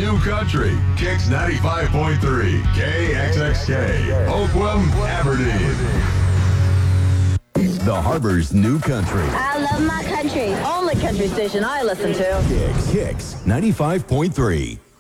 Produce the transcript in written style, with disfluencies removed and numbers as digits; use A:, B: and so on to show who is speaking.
A: New Country. Kicks 95.3. KXXK. Oakland, Aberdeen. The Harbor's New Country.
B: I love my country. Only country station I listen to.
A: Kicks 95.3.